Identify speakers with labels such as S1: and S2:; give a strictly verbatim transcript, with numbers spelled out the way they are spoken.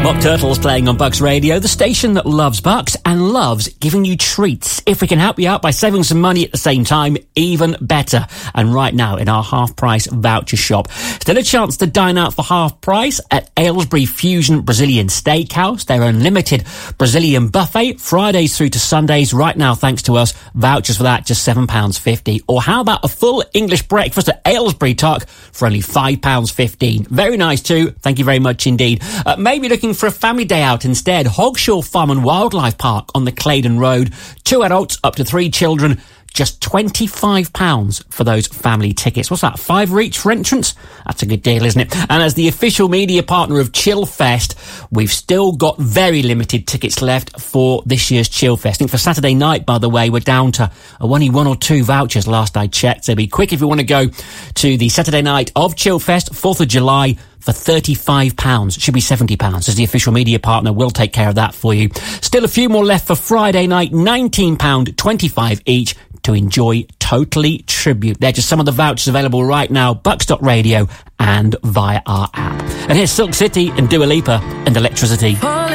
S1: Mock Turtles playing on Bucks Radio, the station that loves Bucks and loves giving you treats. If we can help you out by saving some money at the same time, even better. And right now in our half-price voucher shop, still a chance to dine out for half price at Aylesbury Fusion Brazilian Steakhouse. Their unlimited Brazilian buffet, Fridays through to Sundays. Right now, thanks to us, vouchers for that just seven pounds fifty. Or how about a full English breakfast at Aylesbury Tuck for only five pounds fifteen. Very nice too. Thank you very much indeed. Uh, maybe looking for a family day out instead. Hogshaw Farm and Wildlife Park on the Claydon Road. Two adults up to three children. Just twenty-five pounds for those family tickets. What's that? Five each for entrance? That's a good deal, isn't it? And as the official media partner of Chillfest, we've still got very limited tickets left for this year's Chillfest. I think for Saturday night, by the way, we're down to only one or two vouchers last I checked. So be quick if you want to go to the Saturday night of Chillfest, fourth of July, for thirty-five pounds. It should be seventy pounds as the official media partner. We'll take care of that for you. Still a few more left for Friday night, nineteen pounds twenty-five each to enjoy Totally Tribute. They're just some of the vouchers available right now, bucks dot radio and via our app. And here's Silk City and Dua Lipa and Electricity.